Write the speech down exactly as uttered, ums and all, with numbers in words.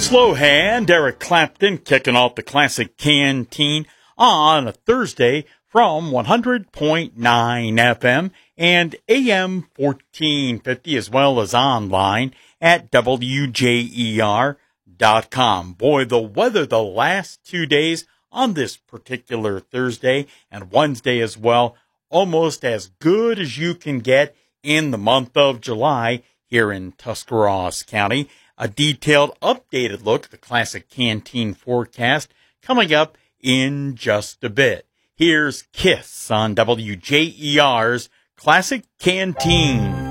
slow hand, Eric Clapton kicking off the Classic Canteen on a Thursday from one hundred point nine F M and A M fourteen fifty, as well as online at W J E R dot com. Boy, the weather the last two days on this particular Thursday and Wednesday as well, almost as good as you can get in the month of July here in Tuscarawas County. A detailed, updated look at the Classic Canteen forecast coming up in just a bit. Here's Kiss on W J E R's Classic Canteen.